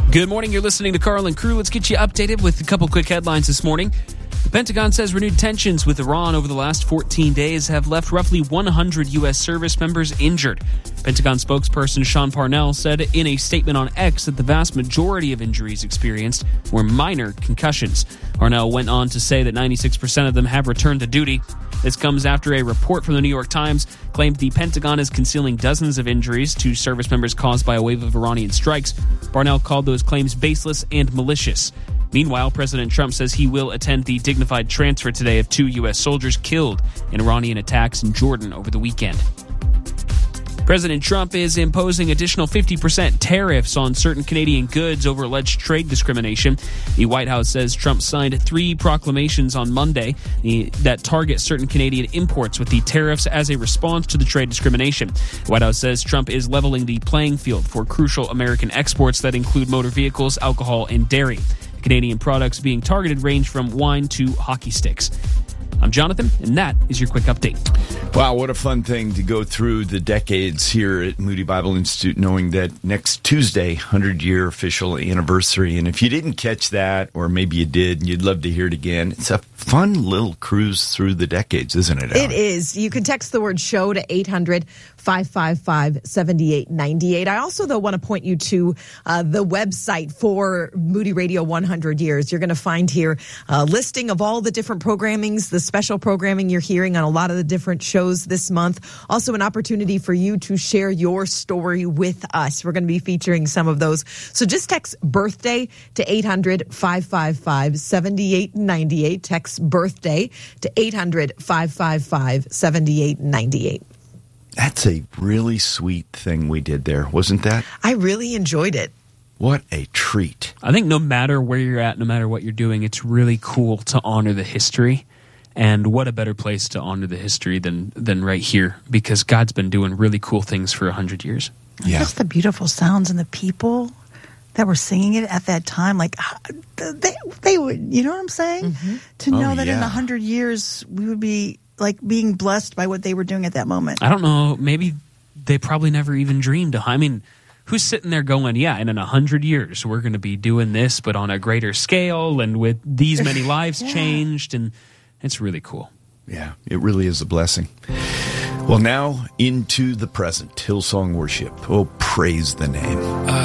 Good morning. You're listening to Carl and Crew. Let's get you updated with a couple quick headlines this morning. The Pentagon says renewed tensions with Iran over the last 14 days have left roughly 100 U.S. service members injured. Pentagon spokesperson Sean Parnell said in a statement on X that the vast majority of injuries experienced were minor concussions. Parnell went on to say that 96% of them have returned to duty. This comes after a report from the New York Times claimed the Pentagon is concealing dozens of injuries to service members caused by a wave of Iranian strikes. Parnell called those claims baseless and malicious. Meanwhile, President Trump says he will attend the dignified transfer today of 2 U.S. soldiers killed in Iranian attacks in Jordan over the weekend. President Trump is imposing additional 50% tariffs on certain Canadian goods over alleged trade discrimination. The White House says Trump signed 3 proclamations on Monday that target certain Canadian imports with the tariffs as a response to the trade discrimination. The White House says Trump is leveling the playing field for crucial American exports that include motor vehicles, alcohol, and dairy. Canadian products being targeted range from wine to hockey sticks. I'm Jonathan, and that is your quick update. Wow, what a fun thing to go through the decades here at Moody Bible Institute, knowing that next Tuesday, 100-year official anniversary. And if you didn't catch that, or maybe you did, and you'd love to hear it again, it's a fun little cruise through the decades, isn't it, Alan? It is. You can text the word show to 800-555-7898. I also, though, want to point you to the website for Moody Radio 100 Years. You're going to find here a listing of all the different programmings, the special programming you're hearing on a lot of the different shows this month. Also an opportunity for you to share your story with us. We're going to be featuring some of those. So just text birthday to 800-555-7898. Text birthday to 800-555-7898. That's a really sweet thing we did there, wasn't that? I really enjoyed it. What a treat. I think no matter where you're at, no matter what you're doing, it's really cool to honor the history. And what a better place to honor the history than right here, because God's been doing really cool things for 100 years. Yeah. Just the beautiful sounds and the people that were singing it at that time, like they would, you know what I'm saying? Mm-hmm. To know that in 100 years we would be like being blessed by what they were doing at that moment. I don't know. Maybe they probably never even dreamed. I mean, who's sitting there going, yeah, and in 100 years we're going to be doing this, but on a greater scale and with these many lives changed, and it's really cool. Yeah, it really is a blessing. Well, now into the present. Hillsong Worship. Oh, praise the name.